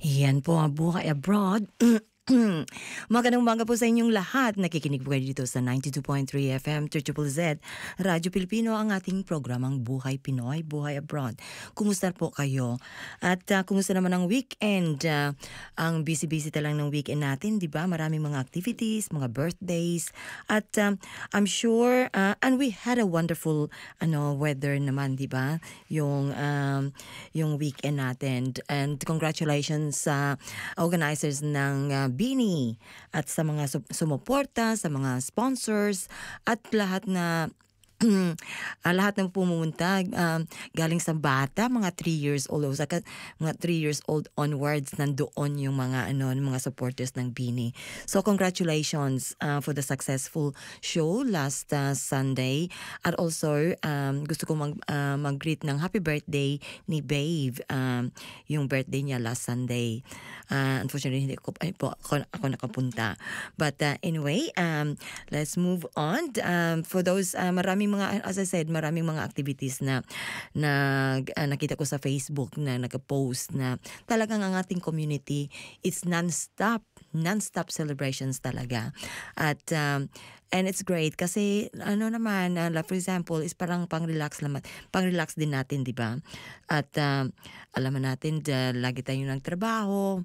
Yan po ang Buhay Abroad. Magandang umaga po sa inyong lahat. Nakikinig po kayo dito sa 92.3 FM, Z, Radyo Pilipino, ang ating programang Buhay Pinoy, Buhay Abroad. Kumusta po kayo? At kumusta naman ang weekend? Ang busy-busy talang ng weekend natin, di ba? Maraming mga activities, mga birthdays. At I'm sure, and we had a wonderful weather naman, di ba? Yung weekend natin. And congratulations sa organizers ng Bini at sa mga sumuporta, sa mga sponsors at lahat na lahat ng pumunta galing sa bata, mga 3 years old o mga 3 years old onwards, nandoon yung mga mga supporters ng Bini. So congratulations for the successful show last Sunday. At also gusto ko mag-greet ng happy birthday ni Babe, yung birthday niya last Sunday. Unfortunately hindi ako nakapunta. But anyway, let's move on. For those as I said, maraming mga activities na nakita ko sa Facebook na nag-post na talagang ang ating community, it's non-stop celebrations talaga. At and it's great kasi for example is parang pang-relax din natin, di ba? At alam natin lagi tayong nagtrabaho,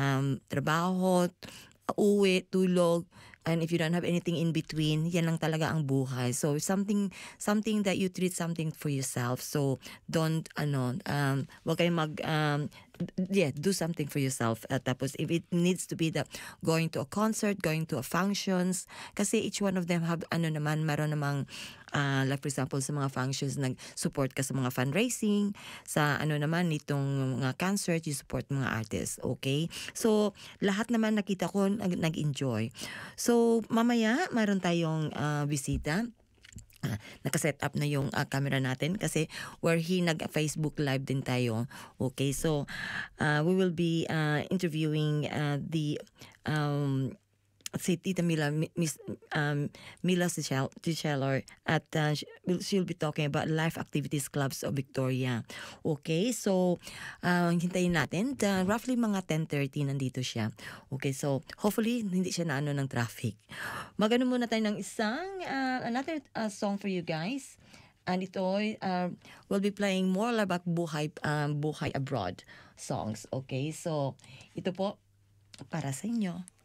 uwi, tulog. And if you don't have anything in between, yan lang talaga ang buhay. So something that you treat something for yourself. So don't wag kayong do something for yourself. Tapos if it needs to be going to a concert, going to a functions, kasi each one of them have meron namang like for example sa mga functions nag-support ka sa mga fundraising, sa nitong mga concert, you support mga artists, okay? So lahat naman nakita ko nag-enjoy. So mamaya mayroon tayong bisita. Nakaset up na yung camera natin kasi nag-Facebook live din tayo. Okay, so we will be interviewing si Tita Mila, Mila Ticheller, at she'll be talking about Life Activities Clubs of Victoria. Okay, so hintayin natin. Roughly mga 10:30 nandito siya. Okay, so hopefully hindi siya na ng traffic. Magano muna tayo ng isang another song for you guys. And ito we'll be playing more about Buhay Abroad songs. Okay, so ito po para sa inyo.